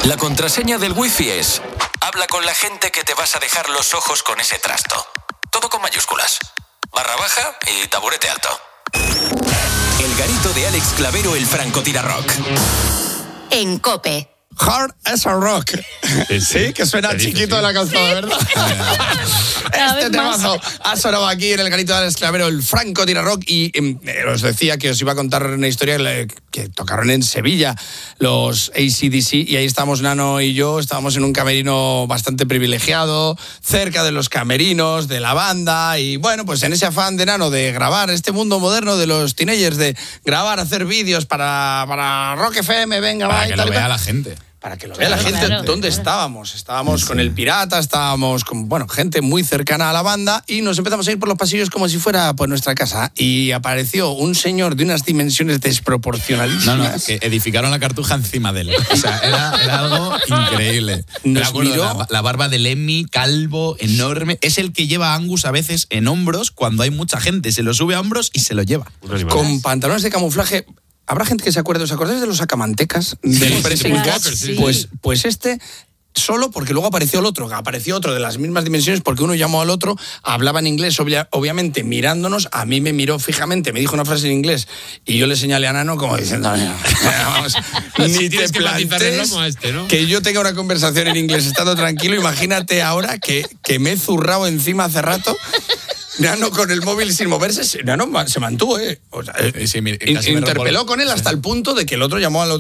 La contraseña del wifi es: habla con la gente que te vas a dejar los ojos con ese trasto. Todo con mayúsculas. /baja y taburete alto. El garito de Alex Clavero, el francotirador. En COPE. Hard as a rock. Sí, que suena chiquito de la calzada, ¿verdad? Este temazo ha sonado aquí en el garito de Alex Clavero, el francotirador. Y os decía que os iba a contar una historia que tocaron en Sevilla los AC/DC, y ahí estábamos Nano y yo, estábamos en un camerino bastante privilegiado, cerca de los camerinos de la banda, y bueno, pues en ese afán de Nano de grabar este mundo moderno de los teenagers, de grabar, hacer vídeos para Rock FM, venga, para va, que y tal, lo vea la gente. Para que lo vea la gente, ¿dónde estábamos? Estábamos con el Pirata, estábamos con, gente muy cercana a la banda, y nos empezamos a ir por los pasillos como si fuera por nuestra casa, y apareció un señor de unas dimensiones desproporcionalísimas. No, que edificaron la Cartuja encima de él. O sea, era algo increíble. Nos miró. La barba de Lemmy, calvo, enorme. Es el que lleva a Angus a veces en hombros cuando hay mucha gente. Se lo sube a hombros y se lo lleva. Con pantalones de camuflaje. Habrá gente que se acuerde, ¿os acordáis de los sacamantecas del Pressing Catch? Sí. Pues este, solo porque luego apareció otro de las mismas dimensiones, porque uno llamó al otro, hablaba en inglés, obviamente mirándonos, a mí me miró fijamente, me dijo una frase en inglés, y yo le señalé a Nano como diciendo, vamos, ni te plantees ¿no? Que yo tenga una conversación en inglés estando tranquilo, imagínate ahora que me he zurrado encima hace rato. Nano con el móvil sin moverse, Nano se mantuvo, O sea, sí, interpeló con él hasta el punto de que el otro llamó al otro.